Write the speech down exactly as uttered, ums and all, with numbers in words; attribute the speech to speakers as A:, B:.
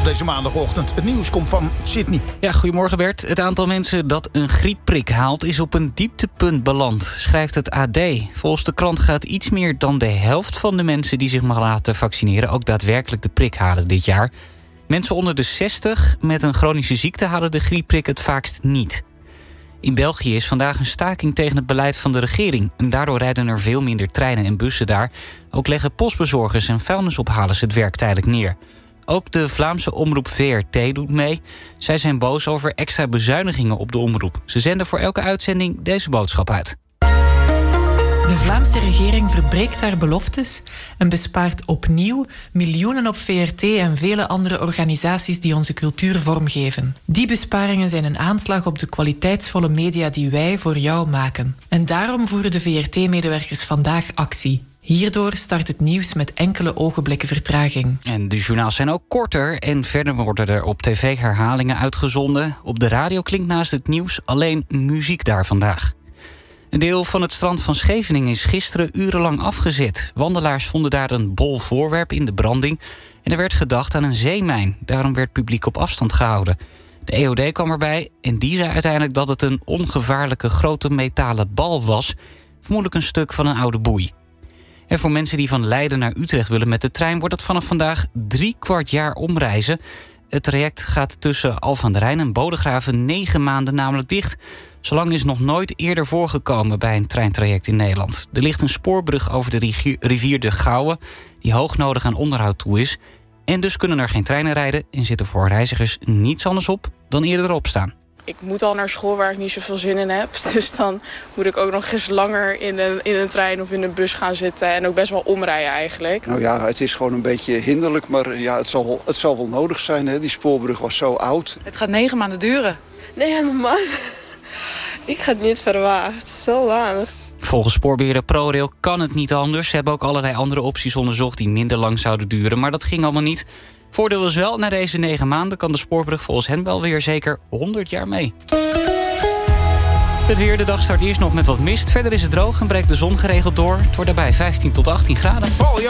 A: op deze maandagochtend. Het nieuws komt van Sydney.
B: Ja, goedemorgen Bert. Het aantal mensen dat een griepprik haalt is op een dieptepunt beland, schrijft het A D. Volgens de krant gaat iets meer dan de helft van de mensen die zich mag laten vaccineren ook daadwerkelijk de prik halen dit jaar. Mensen onder de zestig met een chronische ziekte halen de griepprik het vaakst niet. In België is vandaag een staking tegen het beleid van de regering. En daardoor rijden er veel minder treinen en bussen daar. Ook leggen postbezorgers en vuilnisophalers het werk tijdelijk neer. Ook de Vlaamse omroep V R T doet mee. Zij zijn boos over extra bezuinigingen op de omroep. Ze zenden voor elke uitzending deze boodschap uit.
C: De Vlaamse regering verbreekt haar beloftes en bespaart opnieuw miljoenen op V R T en vele andere organisaties die onze cultuur vormgeven. Die besparingen zijn een aanslag op de kwaliteitsvolle media die wij voor jou maken. En daarom voeren de V R T-medewerkers vandaag actie. Hierdoor start het nieuws met enkele ogenblikken vertraging.
B: En de journaals zijn ook korter en verder worden er op tv herhalingen uitgezonden. Op de radio klinkt naast het nieuws alleen muziek daar vandaag. Een deel van het strand van Scheveningen is gisteren urenlang afgezet. Wandelaars vonden daar een bol voorwerp in de branding en er werd gedacht aan een zeemijn. Daarom werd publiek op afstand gehouden. De E O D kwam erbij en die zei uiteindelijk dat het een ongevaarlijke grote metalen bal was. Vermoedelijk een stuk van een oude boei. En voor mensen die van Leiden naar Utrecht willen met de trein wordt het vanaf vandaag drie kwart jaar omreizen. Het traject gaat tussen Alphen aan den Rijn en Bodegraven negen maanden namelijk dicht. Zolang is nog nooit eerder voorgekomen bij een treintraject in Nederland. Er ligt een spoorbrug over de rivier de Gouwe die hoog nodig aan onderhoud toe is. En dus kunnen er geen treinen rijden en zitten voor reizigers niets anders op dan eerder erop staan.
D: Ik moet al naar school waar ik niet zoveel zin in heb. Dus dan moet ik ook nog eens langer in een, in een trein of in een bus gaan zitten. En ook best wel omrijden eigenlijk.
E: Nou ja, het is gewoon een beetje hinderlijk. Maar ja, het zal wel, het zal wel nodig zijn. Hè? Die spoorbrug was zo oud.
F: Het gaat negen maanden duren.
G: Nee, man. Ik ga het niet verwachten. Het is zo lang.
B: Volgens spoorbeheerder ProRail kan het niet anders. Ze hebben ook allerlei andere opties onderzocht die minder lang zouden duren. Maar dat ging allemaal niet. Voordeel is wel, na deze negen maanden kan de spoorbrug volgens hen wel weer zeker honderd jaar mee. Het weer, de dag start eerst nog met wat mist. Verder is het droog en breekt de zon geregeld door. Het wordt daarbij vijftien tot achttien graden.
A: Paul,